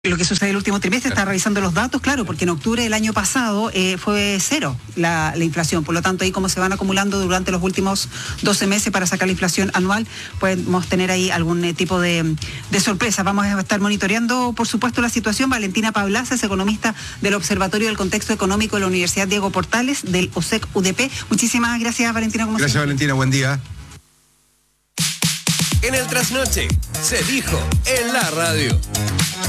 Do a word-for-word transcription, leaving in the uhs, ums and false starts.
Lo que sucede el último trimestre, está revisando los datos, claro, porque en octubre del año pasado eh, fue cero la, la inflación. Por lo tanto, ahí como se van acumulando durante los últimos doce meses para sacar la inflación anual, podemos tener ahí algún eh, tipo de, de sorpresa. Vamos a estar monitoreando, por supuesto, la situación. Valentina Pablaza es economista del Observatorio del Contexto Económico de la Universidad Diego Portales, del O S E C U D P. Muchísimas gracias, Valentina. Como gracias, siempre. Valentina. Buen día. En el trasnoche se dijo en la radio.